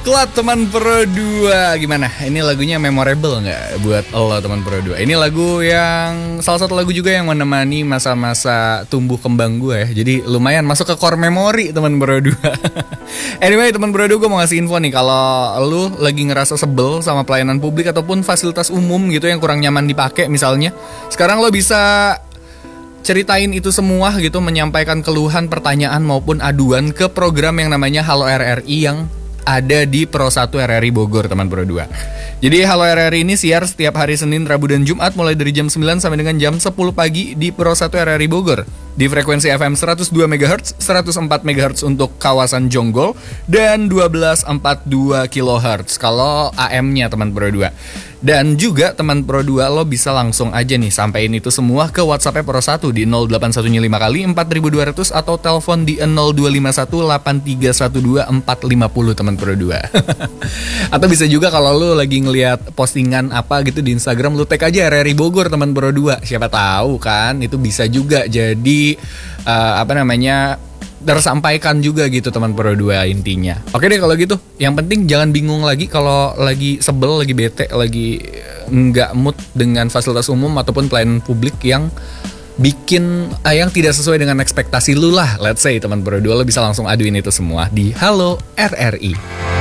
Club teman Pro 2. Gimana? Ini lagunya memorable nggak buat lo teman Pro 2? Ini lagu yang salah satu lagu juga yang menemani masa-masa tumbuh kembang gue ya. Jadi lumayan masuk ke core memory teman Pro 2. Anyway teman Pro 2, gue mau ngasih info nih. Kalau lu lagi ngerasa sebel sama pelayanan publik ataupun fasilitas umum gitu yang kurang nyaman dipakai misalnya, sekarang lo bisa ceritain itu semua gitu, menyampaikan keluhan, pertanyaan maupun aduan ke program yang namanya Halo RRI yang ada di Pro 1 RRI Bogor teman Pro 2. Jadi Halo RRI ini siar setiap hari Senin, Rabu dan Jumat mulai dari jam 9 sampai dengan jam 10 pagi di Pro 1 RRI Bogor di frekuensi FM 102 MHz, 104 MHz untuk kawasan Jonggol dan 1242 kHz kalau AM-nya teman Pro 2. Dan juga teman Pro 2 lo bisa langsung aja nih sampein itu semua ke WhatsApp Pro 1 di 08155 kali 4200 atau telepon di 0251 8312 450 teman Pro 2. Atau bisa juga kalau lo lagi ngelihat postingan apa gitu di Instagram, lo tag aja RRI Bogor teman Pro 2. Siapa tahu kan itu bisa juga jadi tersampaikan juga gitu teman Pro 2 intinya. Oke deh kalau gitu. Yang penting jangan bingung lagi kalau lagi sebel, lagi bete, lagi nggak mood dengan fasilitas umum ataupun pelayanan publik yang bikin yang tidak sesuai dengan ekspektasi lu lah. Let's say teman Pro 2, lo bisa langsung aduin itu semua di Halo RRI.